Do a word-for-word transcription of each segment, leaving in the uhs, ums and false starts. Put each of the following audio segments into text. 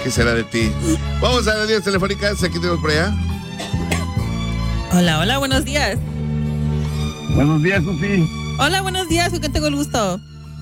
¿qué será de ti? Vamos a las líneas telefónicas, aquí tenemos por allá. Hola, hola, buenos días. Buenos días, Susi. Hola, buenos días, ¿con quién tengo el gusto?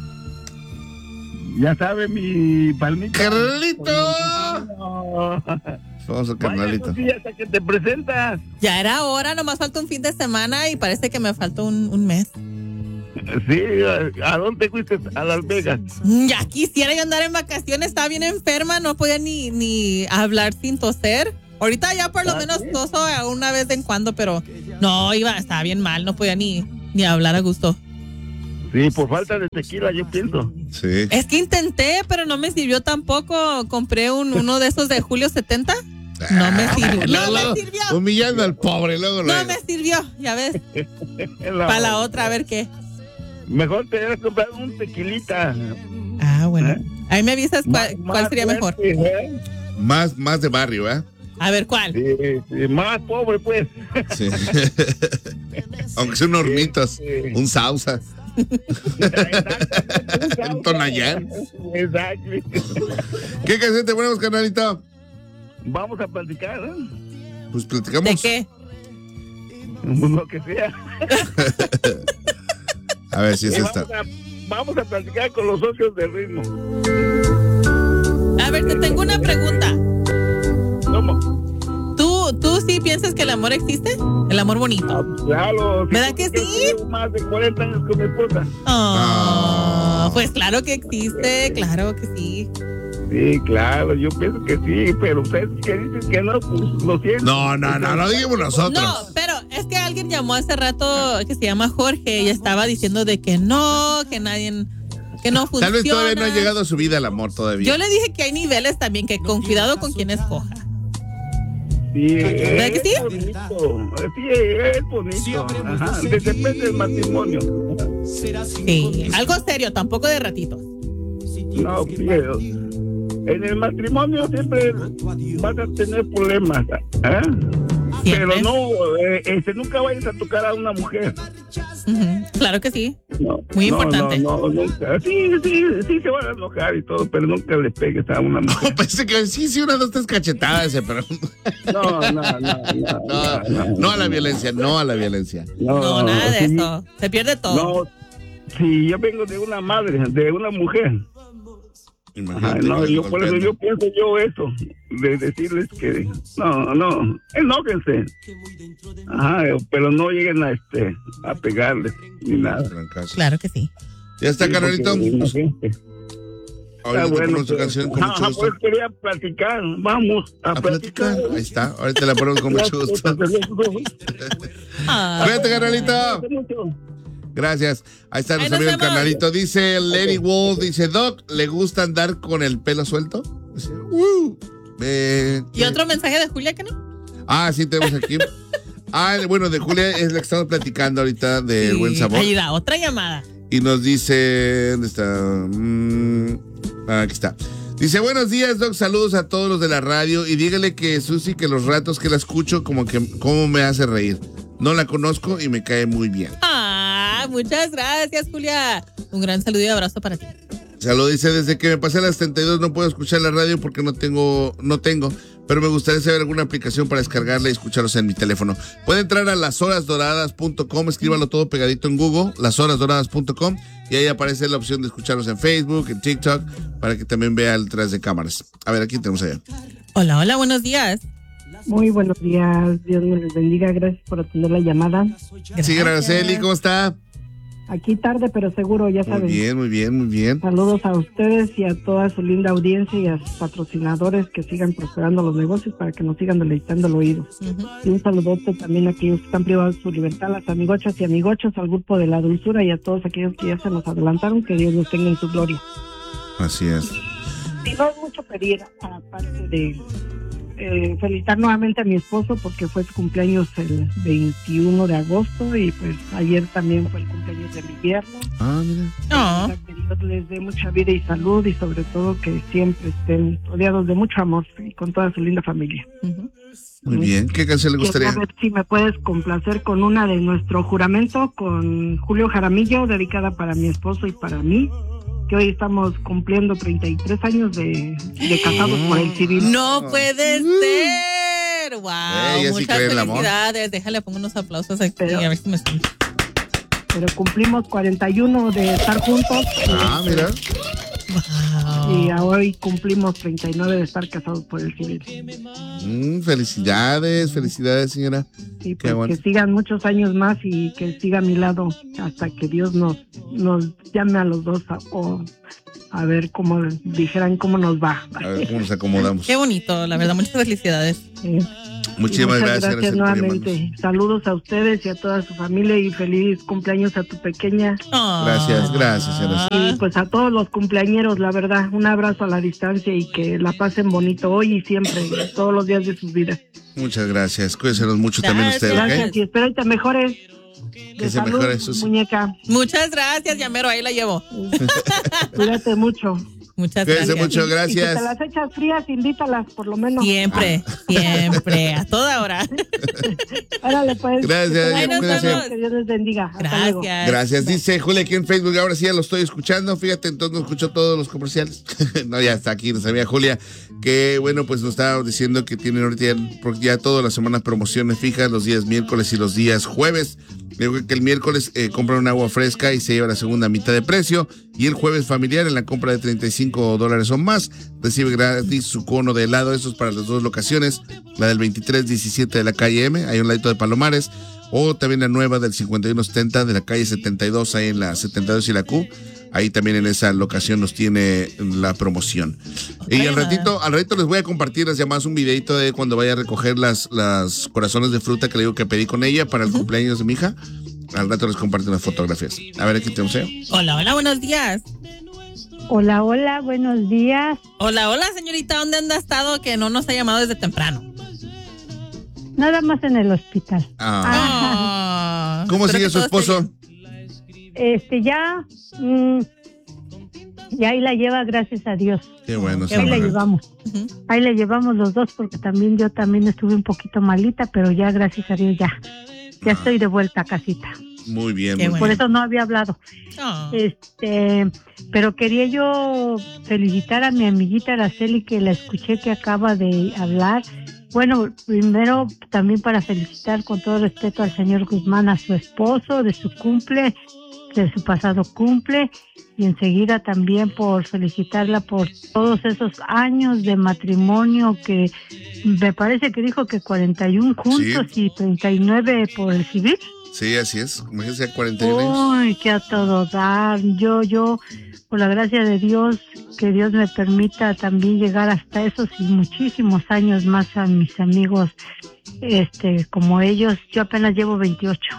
Ya sabe mi palmita. ¡Carnalito! Vamos a carnalito. Vaya, Susi, hasta que te presentas. Ya era hora, nomás falta un fin de semana y parece que me faltó un, un mes. Sí, ¿a dónde fuiste? A Las Vegas. Ya quisiera yo andar en vacaciones, estaba bien enferma, no podía ni, ni hablar sin toser. Ahorita ya por lo ¿Ah, menos sí? toso una vez en cuando, pero no, iba, estaba bien mal, no podía ni, ni hablar a gusto. Sí, por falta de tequila, yo pienso. Sí. Es que intenté, pero no me sirvió tampoco. Compré un, uno de esos de Julio setenta. No me sirvió. No me sirvió. Humillando al pobre, luego, luego. No me sirvió, ya ves. La- Para la otra, a ver qué. Mejor te debes comprar un tequilita. Ah, bueno. ¿Eh? Ahí me avisas cuál, Más- cuál más sería mejor. fuerte, ¿eh? Más, más de barrio, ¿eh? A ver, ¿cuál? Sí, sí, más pobre, pues. Sí. Aunque sea un hormitos, Sí. un sausa. Un Tonayán. Exacto. ¿Qué canción te ponemos, carnalito? Vamos a platicar, ¿eh? Pues platicamos. ¿De qué? Lo que sea. A ver si es Y esta. vamos, a, vamos a platicar con los socios del ritmo. A ver, te tengo una pregunta. ¿Cómo? ¿Tú, tú sí piensas que el amor existe? El amor bonito. Claro. ¿Verdad tú que crees sí? llevo más de cuarenta años con mi esposa. Oh, pues claro que existe, claro que sí. Sí, claro, yo pienso que sí, pero ustedes que dicen que no, pues lo siento. No, no, no, lo digamos nosotros. No, pero es que alguien llamó hace rato que se llama Jorge y estaba diciendo de que no, que nadie, que no funciona. Tal vez todavía no ha llegado a su vida el amor todavía. Yo le dije que hay niveles también, que con cuidado con quien escoja. Sí, ¿Verdad que es sí? bonito. Sí, es bonito. Ajá, depende del matrimonio. Sí, algo serio, tampoco de ratitos. No, pero en el matrimonio siempre vas a tener problemas, ¿eh? Pero no, eh, este, nunca vayas a tocar a una mujer. Uh-huh. Claro que sí. No, Muy no, importante. No, no, nunca. Sí, sí, sí se van a enojar y todo, pero nunca le pegues a una mujer. No, pensé que sí, sí, una, dos, tres cachetadas, ese, pero. No, no, no, no, no, no, no a la violencia, no a la violencia. No, no nada de sí, eso. Se pierde todo. No, sí, yo vengo de una madre, de una mujer. Ajá, no, yo por eso yo pienso yo eso, de decirles que no, no, enójense. Ajá, pero no lleguen a este a pegarles ni nada. Claro que sí. Ya está, Sí, carnalito. porque, Ahorita bueno, te ponemos tu pues, canción con ajá, mucho gusto. pues quería platicar, vamos a, A platicar. platicar. Ahí está, ahorita la ponemos con mucho gusto. Cuídate, carnalito. Gracias. Ahí está nuestro amigo el carnalito. Dice Lenny Wall, dice, Doc, ¿le gusta andar con el pelo suelto? Dice, uh, eh, ¿Y otro mensaje de Julia que no? Ah, sí, tenemos aquí. Ah, bueno, de Julia es la que estamos platicando ahorita de Sí, Buen Sabor. ahí da, otra llamada. Y nos dice, ¿dónde está? Mm, ah, aquí está. Dice, buenos días, Doc, saludos a todos los de la radio y dígale que Susi, que los ratos que la escucho, como que, como me hace reír. No la conozco y me cae muy bien. Ah, muchas gracias, Julia. Un gran saludo y abrazo para ti. Saludos, dice, desde que me pasé a las treinta y dos no puedo escuchar la radio porque no tengo, no tengo, pero me gustaría saber alguna aplicación para descargarla y escucharlos en mi teléfono. Puede entrar a las horas doradas punto com, escríbalo todo pegadito en Google, las horas doradas punto com, y ahí aparece la opción de escucharlos en Facebook, en TikTok, para que también vea el detrás de cámaras. A ver, aquí tenemos allá. Hola, hola, buenos días. Muy buenos días, Dios me les bendiga, gracias por atender la llamada. Gracias. Sí, Araceli, ¿cómo está? Aquí tarde, pero seguro, ya saben. Muy bien, muy bien, muy bien. Saludos a ustedes y a toda su linda audiencia y a sus patrocinadores que sigan prosperando los negocios para que nos sigan deleitando el oído. Uh-huh. Y un saludote también a aquellos que están privados de su libertad, a las amigochas y amigochos, al grupo de la dulzura y a todos aquellos que ya se nos adelantaron, que Dios los tenga en su gloria. Así es. Y no es mucho pedir, aparte de eh, felicitar nuevamente a mi esposo porque fue su cumpleaños el veintiuno de agosto y pues ayer también fue el cumpleaños de mi yerno. Ah, mira. Oh. Que Dios les dé mucha vida y salud y sobre todo que siempre estén rodeados de mucho amor y con toda su linda familia. Uh-huh. Muy bien, ¿qué canción le gustaría? A ver si me puedes complacer con una de nuestro juramento con Julio Jaramillo, dedicada para mi esposo y para mí. que hoy estamos cumpliendo treinta y tres años de, de casados por el civil. No puede ser. Wow, Ella sí muchas cree en el amor. felicidades. Déjale, pongo unos aplausos aquí. Pero- a ver si me están. Pero cumplimos cuarenta y uno de estar juntos. Ah, mira. Wow. Y hoy cumplimos treinta y nueve de estar casados por el civil. Mm, felicidades, felicidades, señora. Y Qué pues bueno. que sigan muchos años más y que siga a mi lado hasta que Dios nos, nos llame a los dos a, o a ver cómo dijeran cómo nos va. A ver cómo nos acomodamos. Qué bonito, la verdad, muchas felicidades. Eh, Muchísimas muchas gracias. gracias nuevamente. Saludos a ustedes y a toda su familia y feliz cumpleaños a tu pequeña. Oh. Gracias, gracias, señora. Y pues a todos los cumpleañeros, la verdad, un abrazo a la distancia y que la pasen bonito hoy y siempre, todos los días de sus vidas. Muchas gracias. Cuídense mucho también Gracias. ustedes, Gracias ¿ok? y espero que te mejores. Que De se salud, mejore, Susi. muñeca. Muchas gracias, Llamero, ahí la llevo. Cuídate mucho. Muchas Cuídense gracias. mucho, Y que gracias. te las echas frías, invítalas por lo menos. Siempre, siempre, a toda hora. Órale, pues. Gracias, Ahí nos cuídense. vemos. Que Dios les bendiga. Hasta luego. Gracias. Gracias, dice Julia aquí en Facebook, ahora sí ya lo estoy escuchando, fíjate, entonces no escucho todos los comerciales. No, ya está aquí, no sabía Julia, que bueno, pues nos estaba diciendo que tienen ahorita ya, porque ya todas las semanas promociones fijas, los días miércoles y los días jueves. Digo que el miércoles eh, compran un agua fresca y se lleva la segunda mitad de precio, y el jueves familiar en la compra de treinta y cinco dólares o más recibe gratis su cono de helado. Eso es para las dos locaciones, la del veintitrés diecisiete de la calle M, hay un ladito de Palomares, o también la nueva del cincuenta y uno setenta de la calle setenta y dos, ahí en la setenta y dos y la Q. Ahí también en esa locación nos tiene la promoción. Y al ratito, al ratito les voy a compartir las llamadas, un videito de cuando vaya a recoger las, las corazones de fruta que le digo que pedí con ella para el uh-huh. cumpleaños de mi hija. Al rato les comparto unas fotografías. A ver, aquí tenemos. ¿eh? Hola, hola, buenos días. Hola, hola, buenos días. Hola, hola, señorita, ¿dónde anda estado que no nos ha llamado desde temprano? Nada más en el hospital. Ah. Ah. ¿Cómo sigue su esposo? Esté... Este, ya, mmm, ya ahí la lleva, gracias a Dios. Qué bueno. Ahí la llevamos. Uh-huh. Ahí la llevamos los dos porque también yo también estuve un poquito malita, pero ya, gracias a Dios, ya. Ya ah. estoy de vuelta a casita. Muy bien. Muy Por bien. eso no había hablado. Oh. Este, pero quería yo felicitar a mi amiguita Araceli, que la escuché que acaba de hablar. Bueno, primero también para felicitar con todo respeto al señor Guzmán, a su esposo, de su cumple, de su pasado cumple, y enseguida también por felicitarla por todos esos años de matrimonio, que me parece que dijo que cuarenta y uno juntos, sí, y treinta y nueve por el civil. Sí, así es, imagínense, cuarenta y uno años. Uy, que a todo dar. Yo, yo, por la gracia de Dios, que Dios me permita también llegar hasta esos y muchísimos años más a mis amigos, este, como ellos. Yo apenas llevo veintiocho.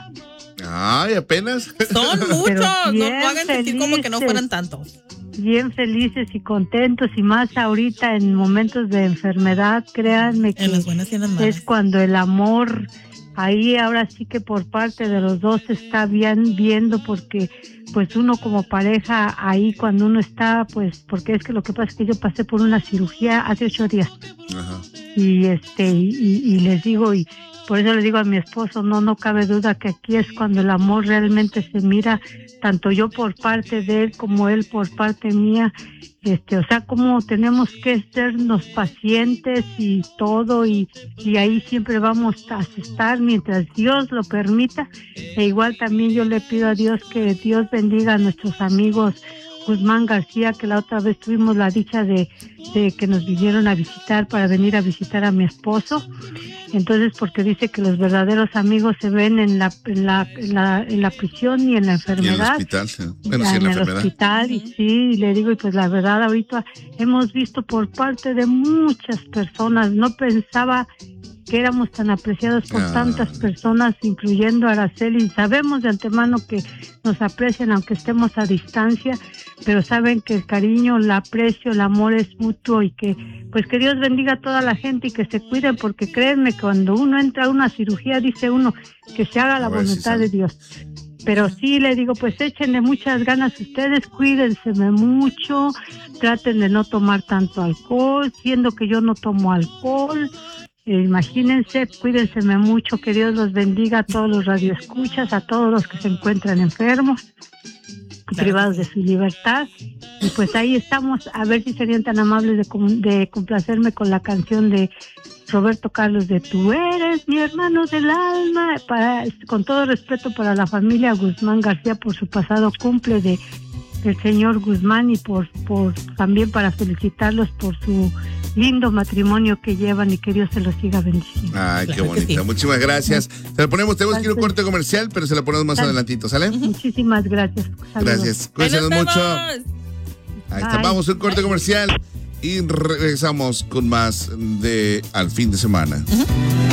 Ay, apenas. Son muchos, no hagan sentir como que no fueran tantos. Bien felices y contentos, y más ahorita en momentos de enfermedad, créanme que en las buenas y en las malas. Es cuando el amor, ahí ahora sí que por parte de los dos se está bien viendo, porque pues uno como pareja ahí cuando uno está, pues porque es que lo que pasa es que yo pasé por una cirugía hace ocho días. Ajá. Y este y, y les digo, y por eso le digo a mi esposo, no, no cabe duda que aquí es cuando el amor realmente se mira, tanto yo por parte de él como él por parte mía, este, o sea, como tenemos que sernos pacientes y todo, y, y ahí siempre vamos a estar mientras Dios lo permita. E igual también yo le pido a Dios que Dios bendiga a nuestros amigos Guzmán García, que la otra vez tuvimos la dicha de, de que nos vinieron a visitar para venir a visitar a mi esposo. Entonces, porque dice que los verdaderos amigos se ven en la en la, en la, en la prisión y en la enfermedad. Y en el hospital, sí. Bueno, sí, en, en la el enfermedad. hospital, y sí, y le digo, y pues la verdad ahorita hemos visto por parte de muchas personas, no pensaba que éramos tan apreciados por ah. tantas personas, incluyendo a Araceli. Sabemos de antemano que nos aprecian aunque estemos a distancia, pero saben que el cariño, el aprecio, el amor es mutuo, y que pues que Dios bendiga a toda la gente y que se cuiden, porque créanme que cuando uno entra a una cirugía dice uno que se haga la voluntad de Dios. Pero sí le digo, pues échenle muchas ganas ustedes, cuídense mucho, traten de no tomar tanto alcohol, siendo que yo no tomo alcohol. Eh, imagínense, cuídense mucho, que Dios los bendiga a todos los radioescuchas, a todos los que se encuentran enfermos. privados de su libertad. Y pues ahí estamos, a ver si serían tan amables de, de complacerme con la canción de Roberto Carlos de Tú eres mi hermano del alma, para, con todo respeto para la familia Guzmán García por su pasado cumple de del señor Guzmán y por, por también para felicitarlos por su lindo matrimonio que llevan y que Dios se los siga bendiciendo. Ay, qué bonita. Sí. Muchísimas gracias. Se la ponemos, tenemos que ir a un corte comercial, pero se la ponemos más Sal. adelantito, ¿sale? Muchísimas gracias. Saludos. Gracias. Cuídense mucho. Ahí está, vamos a un corte comercial y regresamos con más de Al Fin de Semana. Uh-huh.